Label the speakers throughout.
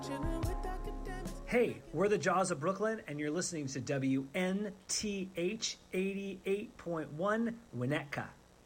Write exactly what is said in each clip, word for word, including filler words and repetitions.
Speaker 1: Hey, we're the Jaws of Brooklyn, and you're listening to W N T H eighty-eight point one Winnetka.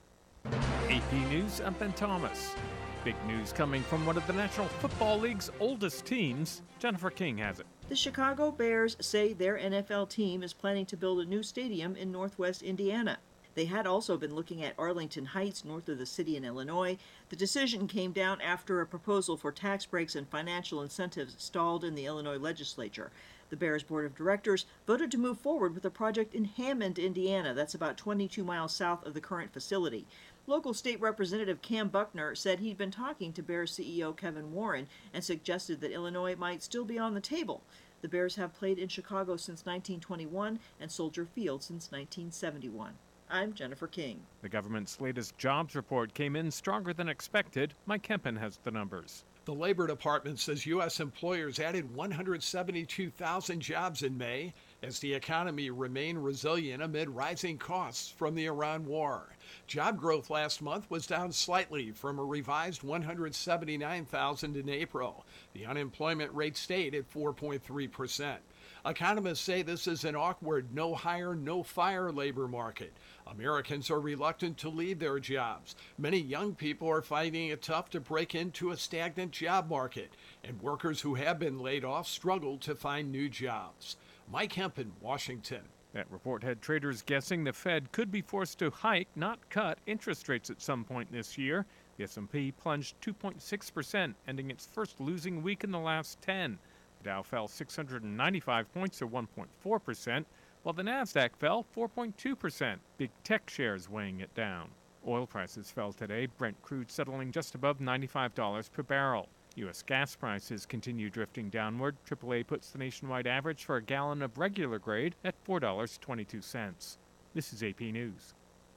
Speaker 2: A P News, I'm Ben Thomas. Big news coming from one of the National Football League's oldest teams. Jennifer King has it.
Speaker 3: The Chicago Bears say their N F L team is planning to build a new stadium in northwest Indiana. They had also been looking at Arlington Heights, north of the city in Illinois. The decision came down after a proposal for tax breaks and financial incentives stalled in the Illinois legislature. The Bears Board of Directors voted to move forward with a project in Hammond, Indiana. That's about twenty-two miles south of the current facility. Local State Representative Cam Buckner said he'd been talking to Bears C E O Kevin Warren and suggested that Illinois might still be on the table. The Bears have played in Chicago since nineteen twenty-one and Soldier Field since nineteen seventy-one. I'm Jennifer King.
Speaker 2: The government's latest jobs report came in stronger than expected. Mike Kempen has the numbers.
Speaker 4: The Labor Department says U S employers added one hundred seventy-two thousand jobs in May as the economy remained resilient amid rising costs from the Iran war. Job growth last month was down slightly from a revised one hundred seventy-nine thousand in April. The unemployment rate stayed at four point three percent. Economists say this is an awkward no hire, no fire labor market. Americans are reluctant to leave their jobs. Many young people are finding it tough to break into a stagnant job market, and workers who have been laid off struggle to find new jobs. Mike Hempen, Washington.
Speaker 2: That report had traders guessing the Fed could be forced to hike, not cut, interest rates at some point this year. The S and P plunged two point six percent, ending its first losing week in the last ten. The Dow fell six hundred ninety-five points, or one point four percent, while the Nasdaq fell four point two percent, big tech shares weighing it down. Oil prices fell today, Brent crude settling just above ninety-five dollars per barrel. U S gas prices continue drifting downward. triple A puts the nationwide average for a gallon of regular grade at four dollars and twenty-two cents. This is A P News.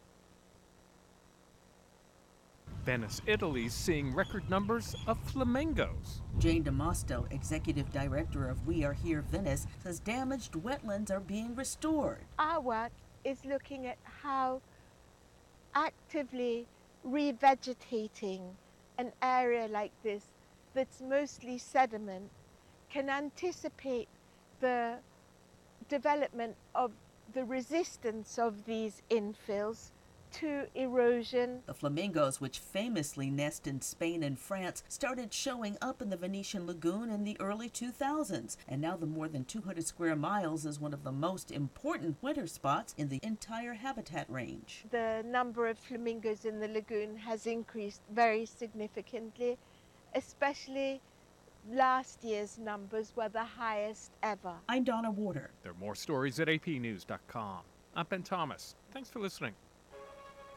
Speaker 2: Venice, Italy's seeing record numbers of flamingos.
Speaker 5: Jane DeMosto, executive director of We Are Here Venice, says damaged wetlands are being restored.
Speaker 6: Our work is looking at how actively revegetating an area like this that's mostly sediment can anticipate the development of the resistance of these infills to erosion.
Speaker 5: The flamingos, which famously nest in Spain and France, started showing up in the Venetian lagoon in the early two thousands, and now the more than two hundred square miles is one of the most important winter spots in the entire habitat range.
Speaker 6: The number of flamingos in the lagoon has increased very significantly, especially last year's numbers were the highest ever.
Speaker 5: I'm Donna Warder.
Speaker 2: There are more stories at A P news dot com. I'm Ben Thomas. Thanks for listening.